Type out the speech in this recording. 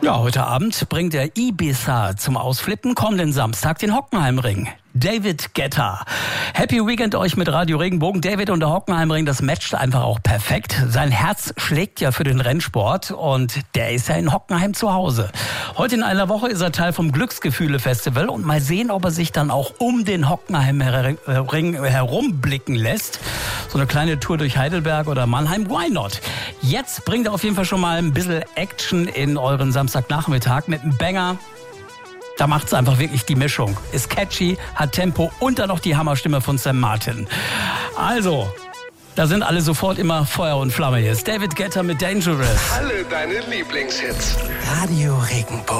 Ja, heute Abend bringt der Ibiza zum Ausflippen kommenden Samstag den Hockenheimring. David Guetta. Happy Weekend euch mit Radio Regenbogen. David und der Hockenheimring, das matcht einfach auch perfekt. Sein Herz schlägt ja für den Rennsport und der ist ja in Hockenheim zu Hause. Heute in einer Woche ist er Teil vom Glücksgefühle-Festival und mal sehen, ob er sich dann auch um den Hockenheimring herumblicken lässt. So eine kleine Tour durch Heidelberg oder Mannheim, why not? Jetzt bringt er auf jeden Fall schon mal ein bisschen Action in euren Samstagnachmittag mit einem Banger. Da macht's einfach wirklich die Mischung. Ist catchy, hat Tempo und dann noch die Hammerstimme von Sam Martin. Also, da sind alle sofort immer Feuer und Flamme. Hier ist David Guetta mit Dangerous. Alle deine Lieblingshits. Radio Regenbogen.